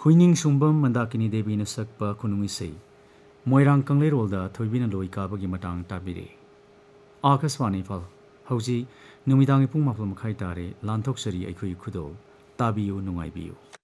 हुइनिंग सुंबम मंदाकिनी देवी न सकपा खुनुंग इसै मोइरांग कंगलेरोलदा थोइबिना लोई काबगी मतांग ताबिरे आकाशवाणी फल हौजी नुमिदांग पुंग माफल मखाई तारे लांथोक सरी अखुई खुदो ताबियु नुंगाइबियु।